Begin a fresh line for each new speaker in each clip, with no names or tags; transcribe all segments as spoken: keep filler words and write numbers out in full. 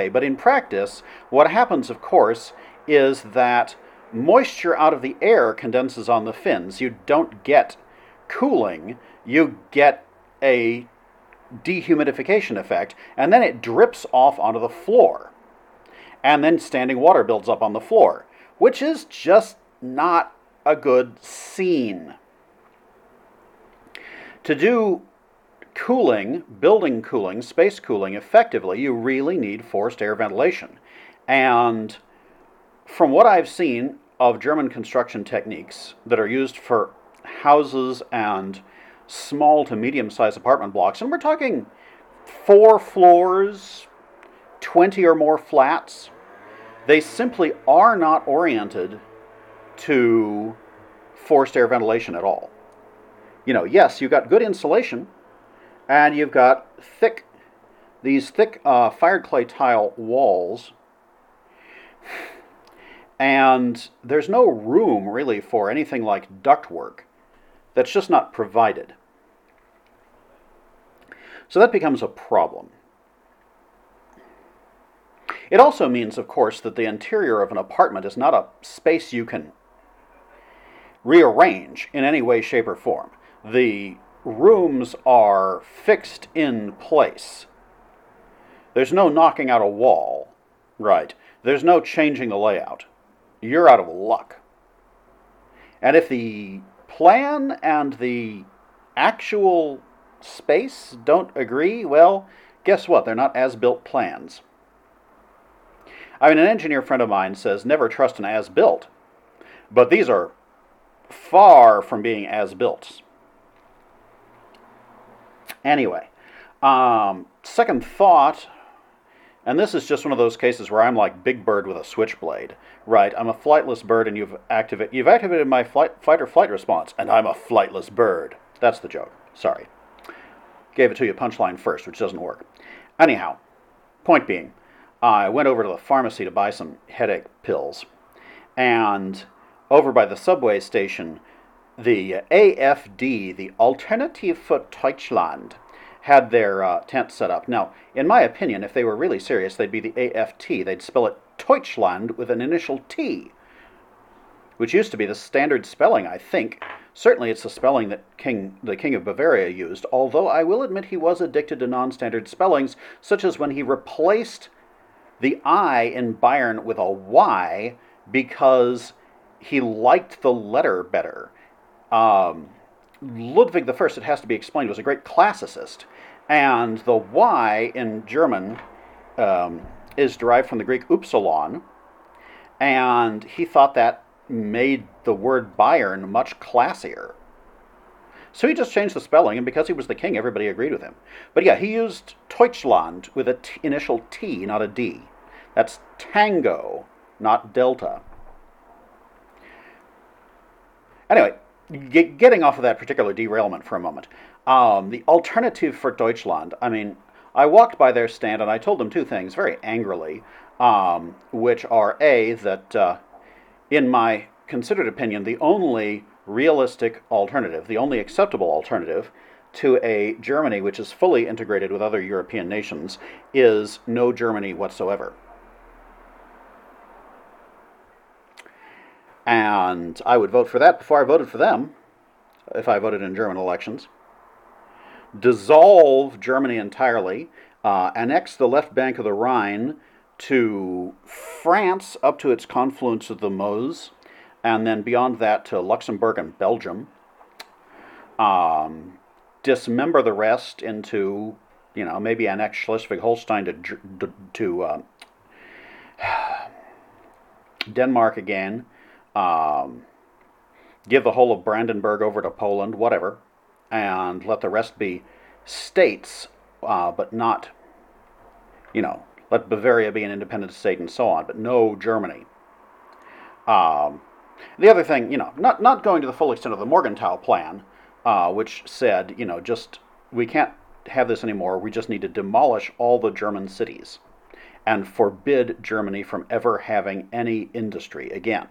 say, but in practice, what happens, of course, is that moisture out of the air condenses on the fins. You don't get cooling, you get a dehumidification effect, and then it drips off onto the floor. And then standing water builds up on the floor, which is just not a good scene. To do cooling, building cooling, space cooling effectively, you really need forced air ventilation. And from what I've seen of German construction techniques that are used for houses and small to medium-sized apartment blocks, and we're talking four floors, twenty or more flats, they simply are not oriented to forced air ventilation at all. You know, yes, you've got good insulation, and you've got thick, these thick uh, fired clay tile walls, and there's no room really for anything like ductwork. That's just not provided. So that becomes a problem. It also means, of course, that the interior of an apartment is not a space you can rearrange in any way, shape, or form. The rooms are fixed in place. There's no knocking out a wall, right? There's no changing the layout. You're out of luck. And if the plan and the actual space don't agree, well, guess what? They're not as-built plans. I mean, an engineer friend of mine says never trust an as-built, but these are far from being as-built. Anyway, um, second thought, and this is just one of those cases where I'm like Big Bird with a switchblade, right? I'm a flightless bird, and you've activated you've activated my flight, fight or flight response, and I'm a flightless bird. That's the joke. Sorry. Gave it to you punchline first, which doesn't work. Anyhow, point being, I went over to the pharmacy to buy some headache pills, and over by the subway station, the A F D, the Alternative for Deutschland, had their uh, tent set up. Now, in my opinion, if they were really serious, they'd be the A F T. They'd spell it Deutschland with an initial T, which used to be the standard spelling, I think. Certainly it's the spelling that King, the King of Bavaria used, although I will admit he was addicted to non-standard spellings, such as when he replaced the I in Bayern with a Y because he liked the letter better. Um, Ludwig the First, it has to be explained, was a great classicist, and the Y in German um, is derived from the Greek upsilon, and he thought that made the word Bayern much classier. So he just changed the spelling, and because he was the king, everybody agreed with him. But yeah, he used Deutschland with an t- initial T, not a D. That's Tango, not Delta. Anyway, get, getting off of that particular derailment for a moment. Um, the Alternative for Deutschland, I mean, I walked by their stand and I told them two things very angrily, um, which are A, that uh, in my considered opinion, the only realistic alternative, the only acceptable alternative to a Germany which is fully integrated with other European nations is no Germany whatsoever. And I would vote for that before I voted for them, if I voted in German elections. Dissolve Germany entirely, uh, annex the left bank of the Rhine to France up to its confluence of the Meuse, and then beyond that to Luxembourg and Belgium. Um, dismember the rest into, you know, maybe annex Schleswig-Holstein to, to, to uh, Denmark again. Um, give the whole of Brandenburg over to Poland, whatever, and let the rest be states, uh, but not, you know, let Bavaria be an independent state and so on, but no Germany. Um, the other thing, you know, not, not going to the full extent of the Morgenthau Plan, uh, which said, you know, just, we can't have this anymore, we just need to demolish all the German cities and forbid Germany from ever having any industry again.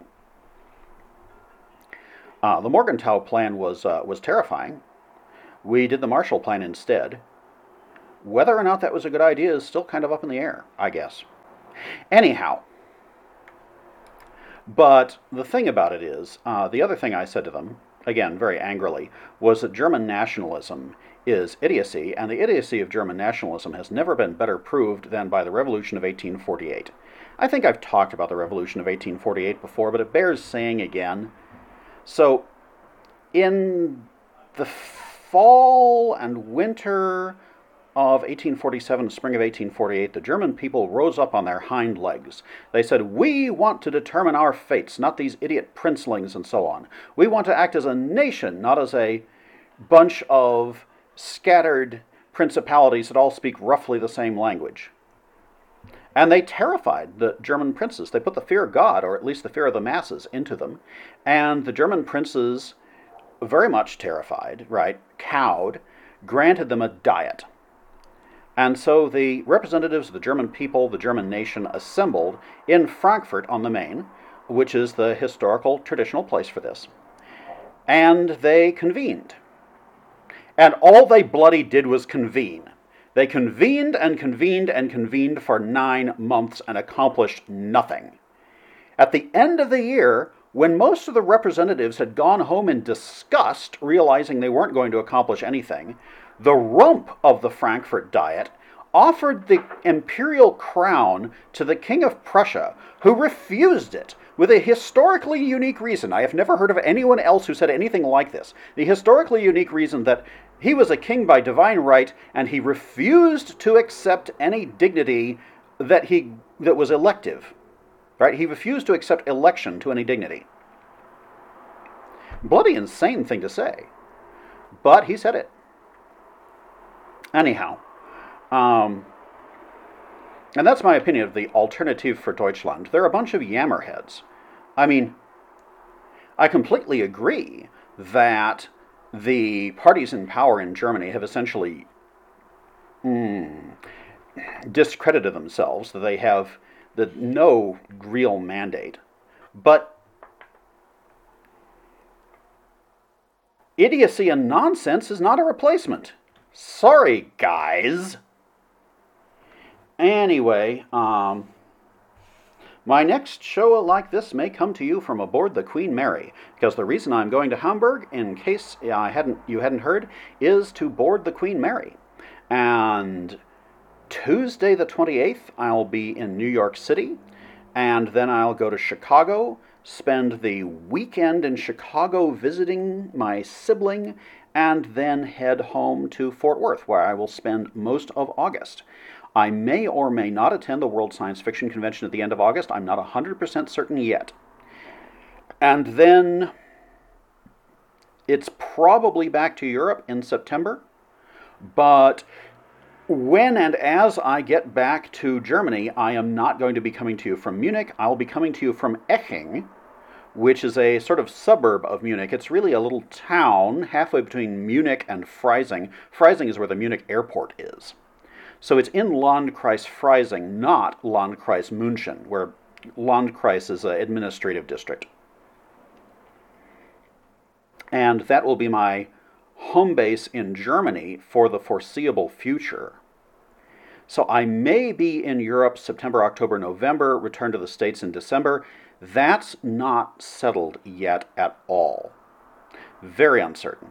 Uh, the Morgenthau Plan was uh, was terrifying. We did the Marshall Plan instead. Whether or not that was a good idea is still kind of up in the air, I guess. Anyhow, but the thing about it is, uh, the other thing I said to them, again, very angrily, was that German nationalism is idiocy, and the idiocy of German nationalism has never been better proved than by the Revolution of eighteen forty-eight. I think I've talked about the Revolution of eighteen forty-eight before, but it bears saying again. So, in the fall and winter of eighteen forty-seven, spring of eighteen forty-eight, the German people rose up on their hind legs. They said, we want to determine our fates, not these idiot princelings and so on. We want to act as a nation, not as a bunch of scattered principalities that all speak roughly the same language. And they terrified the German princes. They put the fear of God, or at least the fear of the masses, into them. And the German princes, very much terrified, right, cowed, granted them a diet. And so the representatives of the German people, the German nation, assembled in Frankfurt on the Main, which is the historical, traditional place for this. And they convened. And all they bloody did was convene. They convened and convened and convened for nine months and accomplished nothing. At the end of the year, when most of the representatives had gone home in disgust, realizing they weren't going to accomplish anything, the rump of the Frankfurt Diet offered the imperial crown to the King of Prussia, who refused it with a historically unique reason. I have never heard of anyone else who said anything like this. The historically unique reason that he was a king by divine right, and he refused to accept any dignity that he that was elective. Right? He refused to accept election to any dignity. Bloody insane thing to say. But he said it. Anyhow, um, and that's my opinion of the Alternative for Deutschland. They're a bunch of yammerheads. I mean, I completely agree that the parties in power in Germany have essentially mm, discredited themselves, that they have the, no real mandate. But idiocy and nonsense is not a replacement. Sorry, guys. Anyway, um, my next show like this may come to you from aboard the Queen Mary, because the reason I'm going to Hamburg, in case I hadn't you hadn't heard, is to board the Queen Mary. And Tuesday the twenty-eighth, I'll be in New York City, and then I'll go to Chicago, spend the weekend in Chicago visiting my sibling, and then head home to Fort Worth, where I will spend most of August. I may or may not attend the World Science Fiction Convention at the end of August. I'm not one hundred percent certain yet. And then it's probably back to Europe in September. But when and as I get back to Germany, I am not going to be coming to you from Munich. I'll be coming to you from Eching, which is a sort of suburb of Munich. It's really a little town halfway between Munich and Freising. Freising is where the Munich airport is. So it's in Landkreis Freising, not Landkreis München, where Landkreis is an administrative district. And that will be my home base in Germany for the foreseeable future. So I may be in Europe September, October, November, return to the States in December. That's not settled yet at all. Very uncertain.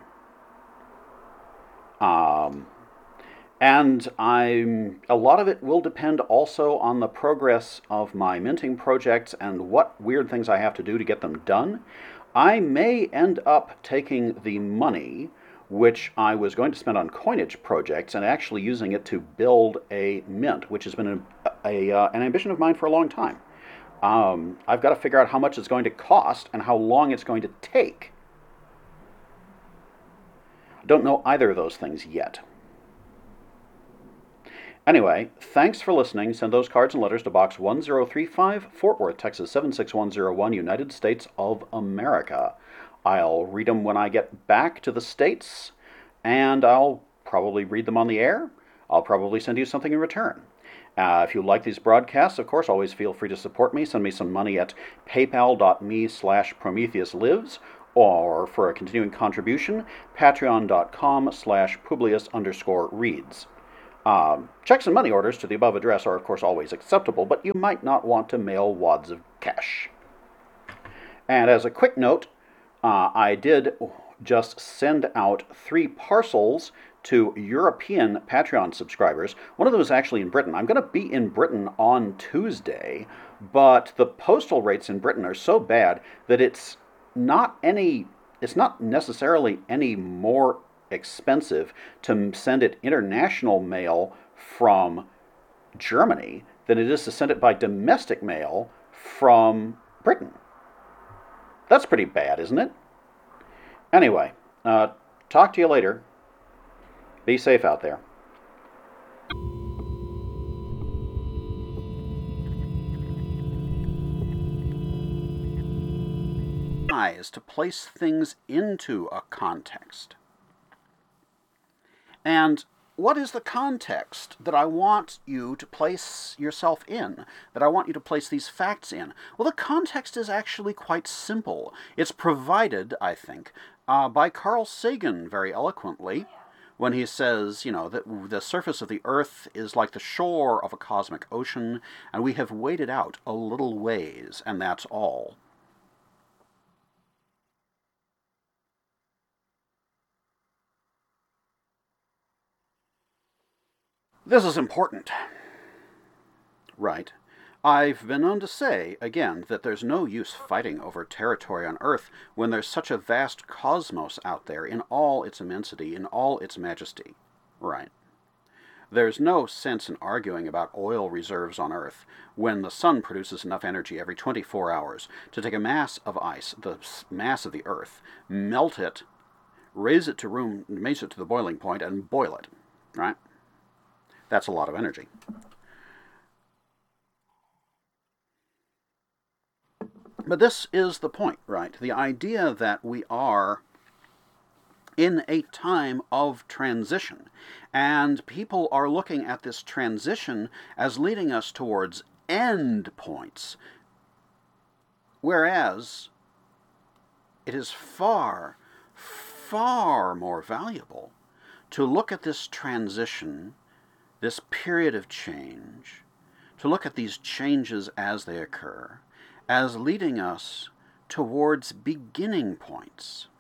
Um... And I'm a lot of it will depend also on the progress of my minting projects and what weird things I have to do to get them done. I may end up taking the money which I was going to spend on coinage projects and actually using it to build a mint, which has been a, a, uh, an ambition of mine for a long time. Um, I've got to figure out how much it's going to cost and how long it's going to take. I don't know either of those things yet. Anyway, thanks for listening. Send those cards and letters to Box one zero three five, Fort Worth, Texas seven six one zero one, United States of America. I'll read them when I get back to the States, and I'll probably read them on the air. I'll probably send you something in return. Uh, if you like these broadcasts, of course, always feel free to support me. Send me some money at paypal.me slash PrometheusLives, or for a continuing contribution, patreon.com slash Publius underscore reads. Um, checks and money orders to the above address are, of course, always acceptable, but you might not want to mail wads of cash. And as a quick note, uh, I did just send out three parcels to European Patreon subscribers. One of them is actually in Britain. I'm going to be in Britain on Tuesday, but the postal rates in Britain are so bad that it's not any, it's not necessarily any more expensive to send it international mail from Germany than it is to send it by domestic mail from Britain. That's pretty bad, isn't it? Anyway, uh, talk to you later. Be safe out there. Is to place things into a context. And what is the context that I want you to place yourself in, that I want you to place these facts in? Well, the context is actually quite simple. It's provided, I think, uh, by Carl Sagan very eloquently when he says, you know, that the surface of the Earth is like the shore of a cosmic ocean, and we have waded out a little ways, and that's all. This is important, right? I've been known to say, again, that there's no use fighting over territory on Earth when there's such a vast cosmos out there in all its immensity, in all its majesty, right? There's no sense in arguing about oil reserves on Earth when the sun produces enough energy every twenty-four hours to take a mass of ice, the mass of the Earth, melt it, raise it to room, raise it to the boiling point, and boil it, right? That's a lot of energy. But this is the point, right? The idea that we are in a time of transition, and people are looking at this transition as leading us towards end points, whereas it is far, far more valuable to look at this transition, this period of change, to look at these changes as they occur, as leading us towards beginning points.